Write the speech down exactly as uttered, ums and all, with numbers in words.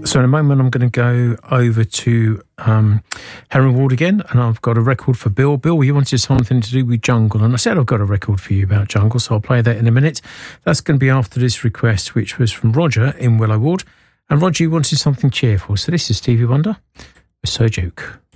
So in a moment, I'm going to go over to um, Henry Ward again, and I've got a record for Bill. Bill, you wanted something to do with jungle, and I said I've got a record for you about jungle, so I'll play that in a minute. That's going to be after this request, which was from Roger in Willow Ward. And Roger, you wanted something cheerful, so this is Stevie Wonder with Sir Duke.